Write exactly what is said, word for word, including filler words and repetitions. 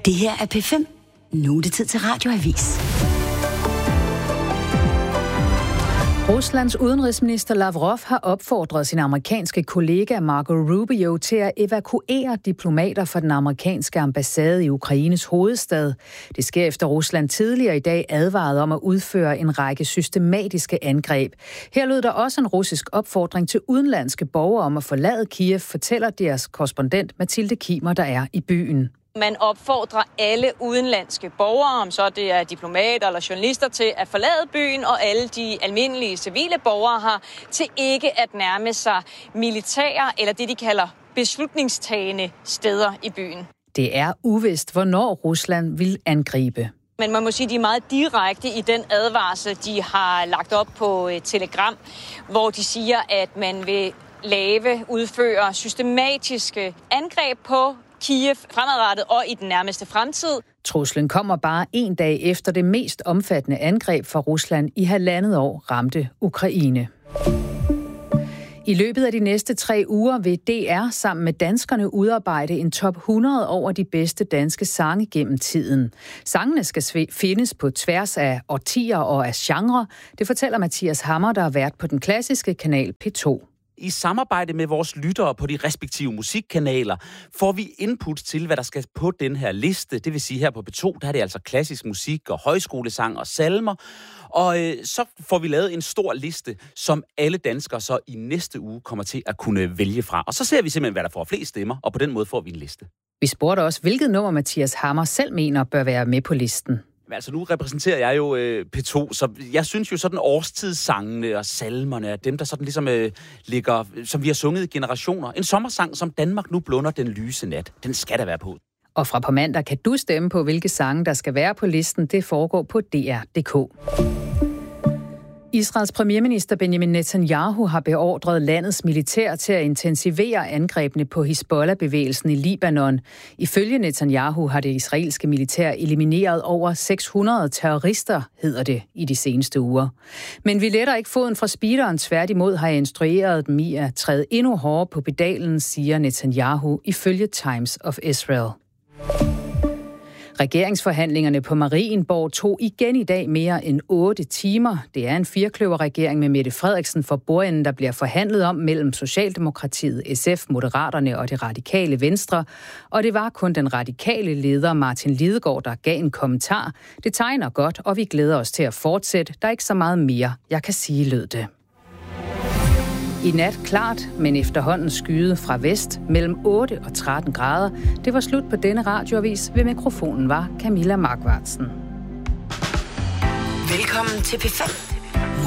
Det her er P fem. Nu er det tid til Radioavis. Ruslands udenrigsminister Lavrov har opfordret sin amerikanske kollega Marco Rubio til at evakuere diplomater fra den amerikanske ambassade i Ukraines hovedstad. Det sker efter Rusland tidligere i dag advarede om at udføre en række systematiske angreb. Her lød der også en russisk opfordring til udenlandske borgere om at forlade Kiev, fortæller deres korrespondent Mathilde Kimer, der er i byen. Man opfordrer alle udenlandske borgere, om så det er diplomater eller journalister, til at forlade byen, og alle de almindelige civile borgere har til ikke at nærme sig militære eller det, de kalder beslutningstagende steder i byen. Det er uvist, hvornår Rusland vil angribe. Men man må sige, at de er meget direkte i den advarsel, de har lagt op på Telegram, hvor de siger, at man vil lave, udføre systematiske angreb på Kiev fremadrettet og i den nærmeste fremtid. Truslen kommer bare en dag efter det mest omfattende angreb fra Rusland i halvandet år ramte Ukraine. I løbet af de næste tre uger vil D R sammen med danskerne udarbejde en top hundrede over de bedste danske sange gennem tiden. Sangene skal findes på tværs af årtier og af genre. Det fortæller Mathias Hammer, der er vært på den klassiske kanal P to. I samarbejde med vores lyttere på de respektive musikkanaler får vi input til, hvad der skal på den her liste. Det vil sige, her på P to, der er det altså klassisk musik og højskolesang og salmer. Og øh, så får vi lavet en stor liste, som alle danskere så i næste uge kommer til at kunne vælge fra. Og så ser vi simpelthen, hvad der får flest stemmer, og på den måde får vi en liste. Vi spurgte også, hvilket nummer Mathias Hammer selv mener bør være med på listen. Altså nu repræsenterer jeg jo øh, P to, så jeg synes jo sådan årstidssangene og salmerne er dem, der sådan ligesom øh, ligger, som vi har sunget i generationer. En sommersang, som Danmark nu blunder den lyse nat. Den skal der være på. Og fra på mandag kan du stemme på, hvilke sange, der skal være på listen. Det foregår på D R punktum d k. Israels premierminister Benjamin Netanyahu har beordret landets militær til at intensivere angrebene på Hizbollah-bevægelsen i Libanon. Ifølge Netanyahu har det israelske militær elimineret over seks hundrede terrorister, hedder det, i de seneste uger. Men vi letter ikke foden fra speederen, tværtimod har jeg instrueret dem i at træde endnu hårdere på pedalen, siger Netanyahu ifølge Times of Israel. Regeringsforhandlingerne på Marienborg tog igen i dag mere end otte timer. Det er en firkløverregering med Mette Frederiksen for bordenden, der bliver forhandlet om mellem Socialdemokratiet, S F, Moderaterne og det radikale Venstre. Og det var kun den radikale leder Martin Lidegaard, der gav en kommentar. Det tegner godt, og vi glæder os til at fortsætte. Der er ikke så meget mere, jeg kan sige, lød det. I nat klart, men efterhånden skyet fra vest mellem otte og tretten grader. Det var slut på denne radioavis. Ved mikrofonen var Camilla Markvartsen. Velkommen til P fem.